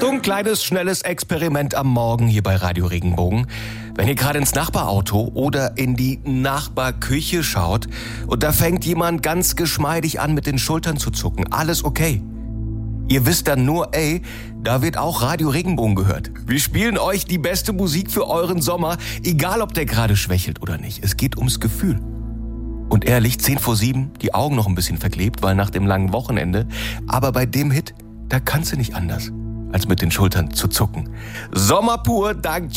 So ein kleines, schnelles Experiment am Morgen hier bei Radio Regenbogen. Wenn ihr gerade ins Nachbarauto oder in die Nachbarküche schaut und da fängt jemand ganz geschmeidig an, mit den Schultern zu zucken, alles okay. Ihr wisst dann nur, da wird auch Radio Regenbogen gehört. Wir spielen euch die beste Musik für euren Sommer, egal ob der gerade schwächelt oder nicht. Es geht ums Gefühl. Und ehrlich, 6:50, die Augen noch ein bisschen verklebt, weil nach dem langen Wochenende. Aber bei dem Hit, da kannst du nicht anders, als mit den Schultern zu zucken. Sommer pur, dank